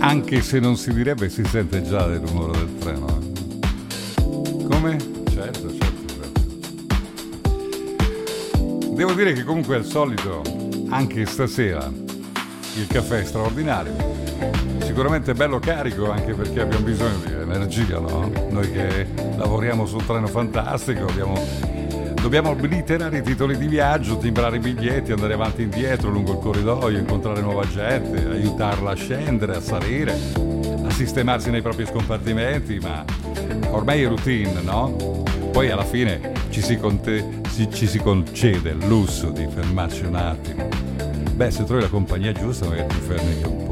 Anche se non si direbbe, si sente già il rumore del treno. Come? Certo. Devo dire che comunque al solito, anche stasera, il caffè è straordinario. Sicuramente bello carico, anche perché abbiamo bisogno di energia, no? Noi che lavoriamo sul treno fantastico dobbiamo obliterare i titoli di viaggio, timbrare i biglietti, andare avanti e indietro lungo il corridoio, incontrare nuova gente, aiutarla a scendere, a salire, a sistemarsi nei propri scompartimenti, ma ormai è routine, no? Poi alla fine ci si concede il lusso di fermarci un attimo. Beh, se trovi la compagnia giusta magari ti fermi un